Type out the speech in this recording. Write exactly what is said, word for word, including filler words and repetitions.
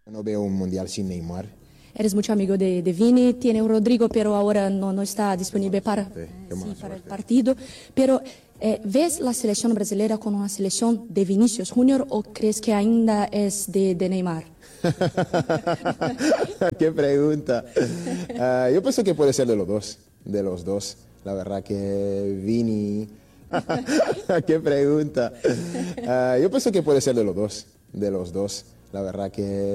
No veo un mundial sin Neymar. Eres mucho amigo de, de Vini, tiene un Rodrigo, pero ahora no, no está disponible para, suerte, qué sí, mala para el suerte. partido. Pero, eh, ¿ves la selección brasileña como una selección de Vinicius Junior o crees que ainda es de, de Neymar? Qué pregunta. Ah, yo pienso que puede ser de los dos, de los dos. La verdad que Vini... Qué pregunta. Ah, yo pienso que puede ser de los dos, de los dos. La verdad que